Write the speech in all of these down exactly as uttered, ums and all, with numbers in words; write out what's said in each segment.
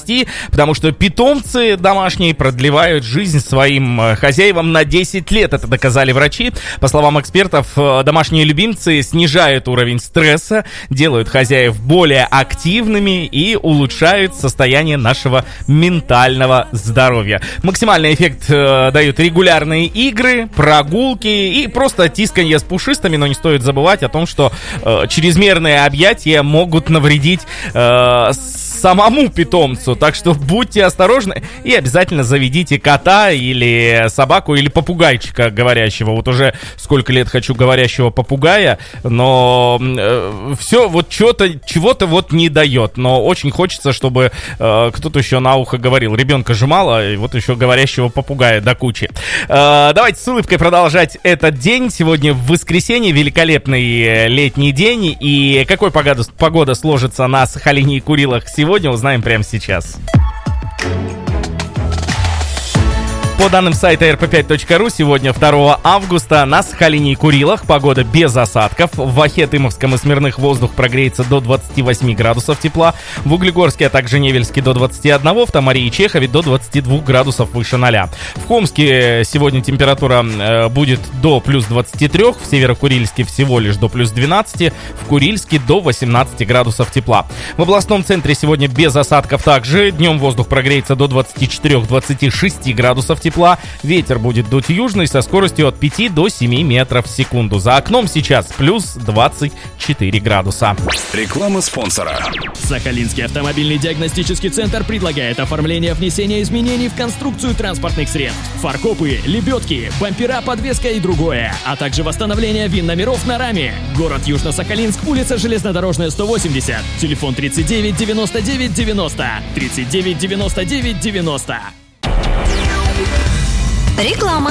спасти, потому что питомцы домашние продлевают жизнь своим хозяевам на десять лет. Это доказали врачи. По словам экспертов, домашние любимцы снижают уровень стресса, делают хозяев более активными и улучшают состояние нашего ментального здоровья. Максимальный эффект э, дают регулярные игры, прогулки и просто тисканье с пушистыми, но не стоит забывать о том, что э, чрезмерные объятия могут навредить э, самому питомцу, так что будьте осторожны и обязательно заведите кота или собаку или попугайчика говорящего. Вот уже сколько лет хочу говорящего попугая, но э, все вот что-то, чего-то вот не дает, но очень хочется, чтобы э, кто-то еще на ухо говорил. Ребенка же мало, и вот еще говорящего попугая до кучи. Э, давайте с улыбкой продолжать этот день. Сегодня в воскресенье, великолепный летний день, и какой погода, погода сложится на Сахалине и Курилах сегодня, Сегодня узнаем прямо сейчас. По данным сайта эр пэ пять точка ру, сегодня второго августа на Сахалине и Курилах погода без осадков. В Охе, Тымовском и Смирных воздух прогреется до двадцати восьми градусов тепла. В Углегорске, а также Невельске до двадцати одного, в Тамаре и Чехове до двадцати двух градусов выше ноля. В Хомске сегодня температура э, будет до плюс двадцати трёх, в Северо-Курильске всего лишь до плюс двенадцати, в Курильске до восемнадцати градусов тепла. В областном центре сегодня без осадков также. Днем воздух прогреется до двадцати четырёх - двадцати шести градусов тепла. Тепла. Ветер будет дуть южный со скоростью от пяти до семи метров в секунду. За окном сейчас плюс двадцать четыре градуса. Реклама спонсора. Сахалинский автомобильный диагностический центр предлагает оформление внесения изменений в конструкцию транспортных средств. Фаркопы, лебедки, бампера, подвеска и другое. А также восстановление ВИН-номеров на раме. Город Южно-Сахалинск, улица Железнодорожная, сто восемьдесят. Телефон тридцать девять девяносто девять девяносто. тридцать девять девяносто девять девяносто. Реклама.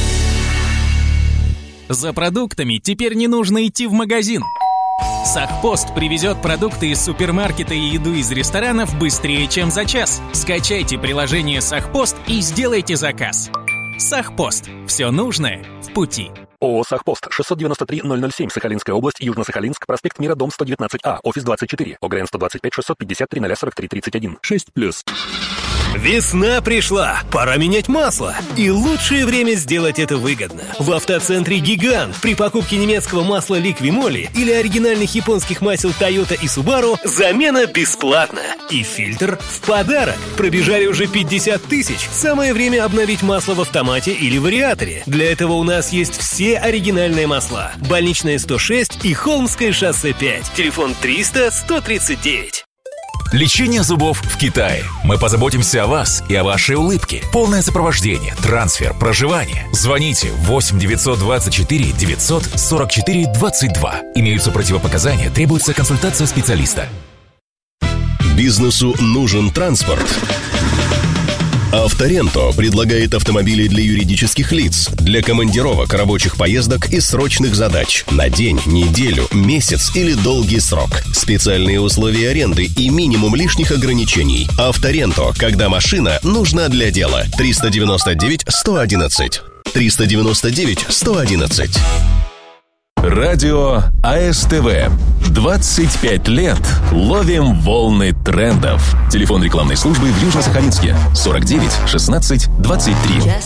За продуктами теперь не нужно идти в магазин. Сахпост привезет продукты из супермаркета и еду из ресторанов быстрее, чем за час. Скачайте приложение Сахпост и сделайте заказ. Сахпост. Все нужное в пути. ООО «Сахпост», шестьсот девяносто три ноль ноль семь, Сахалинская область, Южно-Сахалинск, проспект Мира, дом сто девятнадцать А, офис двадцать четыре, ОГРН сто двадцать пять шестьсот пятьдесят три ноль сорок три тридцать один, шесть плюс. Весна пришла, пора менять масло. И лучшее время сделать это выгодно. В автоцентре «Гигант» при покупке немецкого масла «Ликвимоли» или оригинальных японских масел «Тойота» и «Субару» замена бесплатна. И фильтр в подарок. Пробежали уже пятьдесят тысяч. Самое время обновить масло в автомате или вариаторе. Для этого у нас есть все оригинальные масла. Больничная сто шесть и Холмское шоссе пять. Телефон триста сто тридцать девять. Лечение зубов в Китае. Мы позаботимся о вас и о вашей улыбке. Полное сопровождение, трансфер, проживание. Звоните восемь девятьсот двадцать четыре девятьсот сорок четыре двадцать два. Имеются противопоказания, требуется консультация специалиста. Бизнесу нужен транспорт. Авторенто предлагает автомобили для юридических лиц, для командировок, рабочих поездок и срочных задач на день, неделю, месяц или долгий срок. Специальные условия аренды и минимум лишних ограничений. Авторенто, когда машина нужна для дела. триста девяносто девять сто одиннадцать. триста девяносто девять сто одиннадцать. Радио АСТВ. двадцать пять лет ловим волны трендов. Телефон рекламной службы в Южно-Сахалинске сорок девять шестнадцать двадцать три.